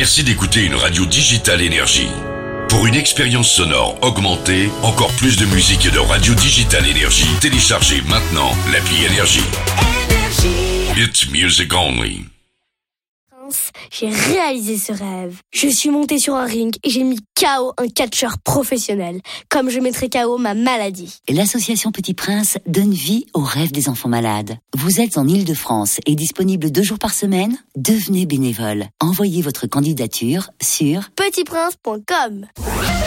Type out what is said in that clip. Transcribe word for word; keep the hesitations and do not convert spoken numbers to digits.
Merci d'écouter une radio digitale Énergie. Pour une expérience sonore augmentée, encore plus de musique et de radio digitale Énergie, téléchargez maintenant l'appli Énergie. It's music only. J'ai réalisé ce rêve. Je suis montée sur un ring et j'ai mis K O un catcheur professionnel, comme je mettrai K O ma maladie. L'association Petit Prince donne vie aux rêves des enfants malades. Vous êtes en Île-de-France et disponible deux jours par semaine ? Devenez bénévole. Envoyez votre candidature sur petit prince point com.